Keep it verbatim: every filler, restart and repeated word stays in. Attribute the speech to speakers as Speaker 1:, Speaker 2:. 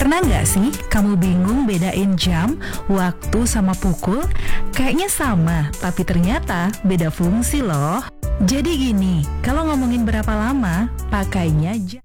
Speaker 1: Pernah nggak sih kamu bingung bedain jam, waktu, sama pukul? Kayaknya sama, tapi ternyata beda fungsi loh. Jadi gini, kalau ngomongin berapa lama, pakainya jam.